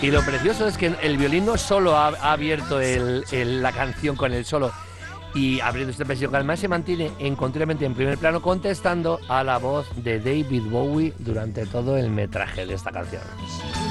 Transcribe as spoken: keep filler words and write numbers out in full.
Y lo precioso es que el violín no solo ha, ha abierto el, el, la canción con el solo y abriendo esta versión, que además se mantiene en, continuamente en primer plano contestando a la voz de David Bowie durante todo el metraje de esta canción.